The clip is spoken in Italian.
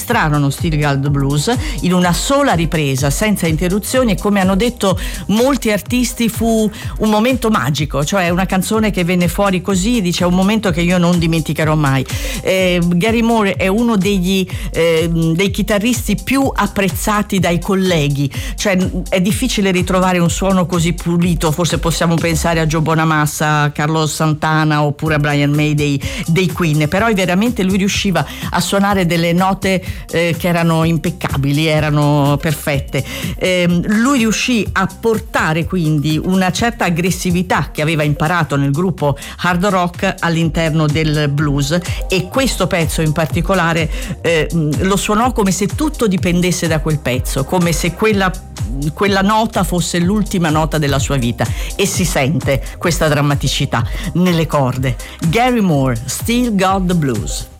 registrarono Still Got the Blues in una sola ripresa, senza interruzioni, e come hanno detto molti artisti fu un momento magico, cioè una canzone che venne fuori così, dice, un momento che io non dimenticherò mai. Gary Moore è uno dei chitarristi più apprezzati dai colleghi, cioè è difficile ritrovare un suono così pulito, forse possiamo pensare a Joe Bonamassa, Carlos Santana oppure a Brian May dei Queen, però veramente lui riusciva a suonare delle note che erano impeccabili, erano perfette. Lui riuscì a portare quindi una certa aggressività che aveva imparato nel gruppo hard rock all'interno del blues, e questo pezzo in particolare lo suonò come se tutto dipendesse da quel pezzo, come se quella nota fosse l'ultima nota della sua vita, e si sente questa drammaticità nelle corde. Gary Moore, Still Got the Blues.